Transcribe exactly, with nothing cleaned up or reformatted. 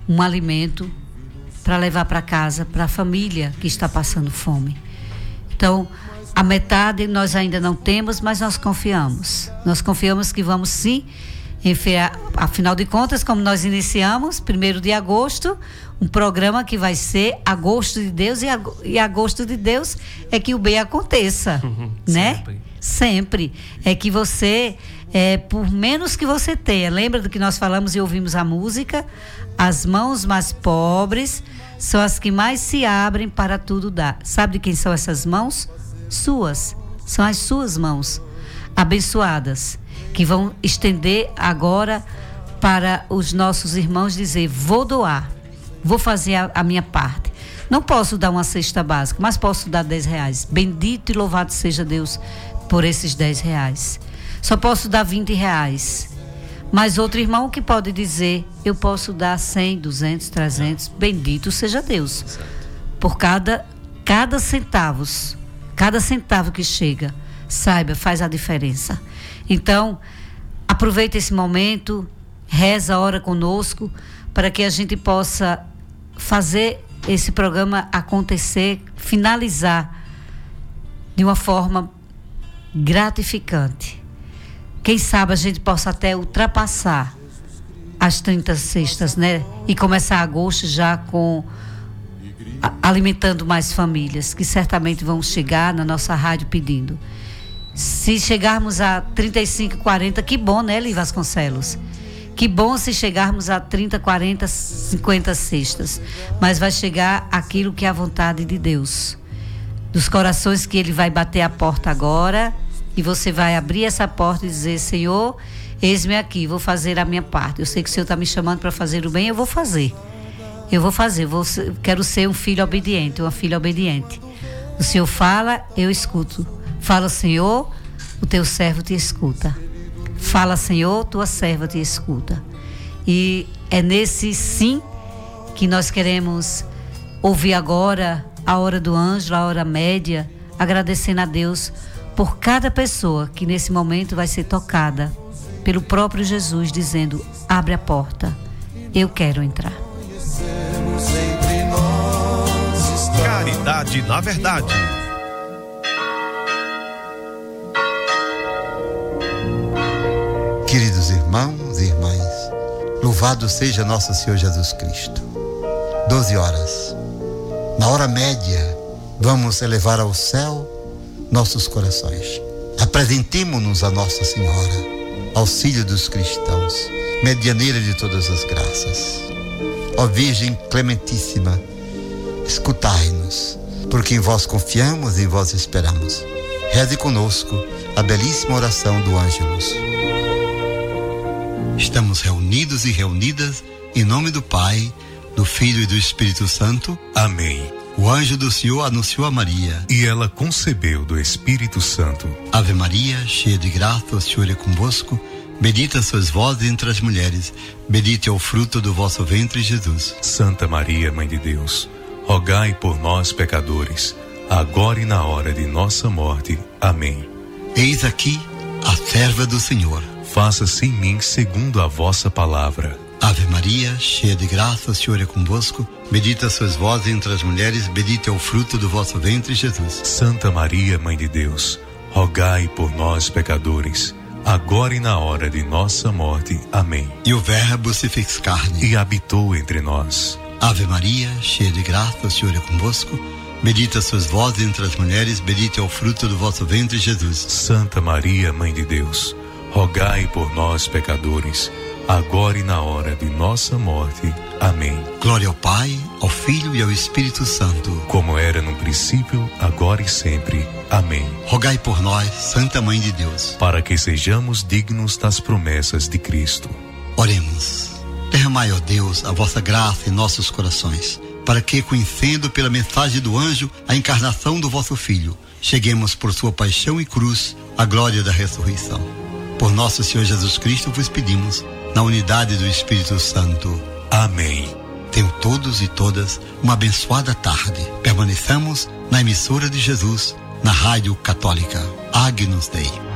um alimento para levar para casa, para a família que está passando fome. Então, a metade nós ainda não temos, mas nós confiamos. Nós confiamos que vamos sim enfiar, afinal de contas, como nós iniciamos, primeiro de agosto, um programa que vai ser Agosto de Deus, e, ag- e Agosto de Deus é que o bem aconteça, uhum, né? Sempre. Sempre. É que você, é, por menos que você tenha, lembra do que nós falamos e ouvimos a música? As mãos mais pobres são as que mais se abrem para tudo dar. Sabe de quem são essas mãos? Suas. São as suas mãos abençoadas, que vão estender agora para os nossos irmãos, dizer: vou doar, vou fazer a, a minha parte. Não posso dar uma cesta básica, mas posso dar dez reais. Bendito e louvado seja Deus por esses dez reais. Só posso dar vinte reais. Mas outro irmão que pode dizer: eu posso dar cem, duzentos, trezentos. Bendito seja Deus. Por cada, cada centavos, cada centavo que chega, saiba, faz a diferença. Então, aproveita esse momento, reza, ora conosco, para que a gente possa fazer esse programa acontecer, finalizar de uma forma gratificante. Quem sabe a gente possa até ultrapassar as trinta cestas, né? E começar agosto já com a, alimentando mais famílias, que certamente vão chegar na nossa rádio pedindo. Se chegarmos a trinta e cinco, quarenta, que bom, né, Eli Vasconcelos? Que bom se chegarmos a trinta, quarenta, cinquenta cestas. Mas vai chegar aquilo que é a vontade de Deus. Dos corações que Ele vai bater a porta agora, e você vai abrir essa porta e dizer: Senhor, eis-me aqui, vou fazer a minha parte. Eu sei que o Senhor está me chamando para fazer o bem, eu vou fazer. Eu vou fazer, eu vou, quero ser um filho obediente, uma filha obediente. O Senhor fala, eu escuto. Fala, Senhor, o teu servo te escuta. Fala, Senhor, tua serva te escuta. E é nesse sim que nós queremos ouvir agora a hora do anjo, a hora média, agradecendo a Deus por cada pessoa que nesse momento vai ser tocada pelo próprio Jesus, dizendo: abre a porta, eu quero entrar. Caridade na Verdade. Queridos irmãos e irmãs, louvado seja nosso Senhor Jesus Cristo. doze horas. Na hora média, vamos elevar ao céu nossos corações. Apresentemo-nos a Nossa Senhora, auxílio dos cristãos, medianeira de todas as graças. Ó Virgem Clementíssima, escutai-nos, porque em vós confiamos e em vós esperamos. Reze conosco a belíssima oração do Ângelus. Estamos reunidos e reunidas em nome do Pai, do Filho e do Espírito Santo. Amém. O anjo do Senhor anunciou a Maria, e ela concebeu do Espírito Santo. Ave Maria, cheia de graça, o Senhor é convosco. Bendita sois vós entre as mulheres, bendito é o fruto do vosso ventre, Jesus. Santa Maria, Mãe de Deus, rogai por nós, pecadores, agora e na hora de nossa morte. Amém. Eis aqui a serva do Senhor. Faça-se em mim segundo a vossa palavra. Ave Maria, cheia de graça, o Senhor é convosco. Bendita sois vós entre as mulheres, bendito é o fruto do vosso ventre, Jesus. Santa Maria, Mãe de Deus, rogai por nós, pecadores, agora e na hora de nossa morte. Amém. E o Verbo se fez carne e habitou entre nós. Ave Maria, cheia de graça, o Senhor é convosco. Bendita sois vós entre as mulheres, bendito é o fruto do vosso ventre, Jesus. Santa Maria, Mãe de Deus, rogai por nós, pecadores, agora e na hora de nossa morte. Amém. Glória ao Pai, ao Filho e ao Espírito Santo, como era no princípio, agora e sempre. Amém. Rogai por nós, Santa Mãe de Deus, para que sejamos dignos das promessas de Cristo. Oremos. Derramai, ó Deus, a vossa graça em nossos corações, para que, conhecendo pela mensagem do anjo a encarnação do vosso Filho, cheguemos por sua paixão e cruz à glória da ressurreição. Por nosso Senhor Jesus Cristo vos pedimos, na unidade do Espírito Santo. Amém. Tenham todos e todas uma abençoada tarde. Permaneçamos na emissora de Jesus, na Rádio Católica. Agnus Dei.